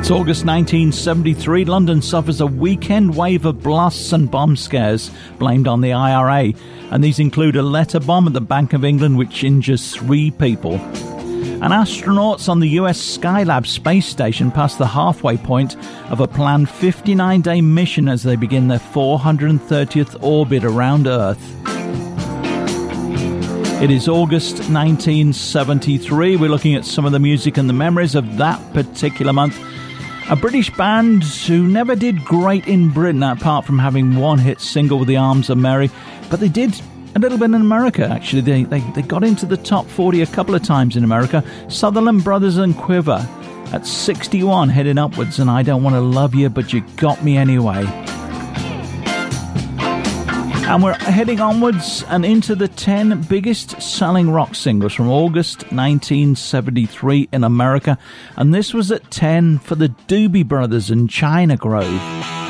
It's August 1973. London suffers a weekend wave of blasts and bomb scares blamed on the IRA, and these include a letter bomb at the Bank of England which injures 3 people. And astronauts on the US Skylab space station pass the halfway point of a planned 59-day mission as they begin their 430th orbit around Earth. It is August 1973. We're looking at some of the music and the memories of that particular month. A British band who never did great in Britain, apart from having one hit single with The Arms Are Merry, but they did a little bit in America, actually. They got into the top 40 a couple of times in America. Sutherland Brothers and Quiver at 61, heading upwards, and I Don't Want to Love You, But You Got Me Anyway. And we're heading onwards and into the 10 biggest selling rock singles from August 1973 in America. And this was at 10 for the Doobie Brothers and China Grove.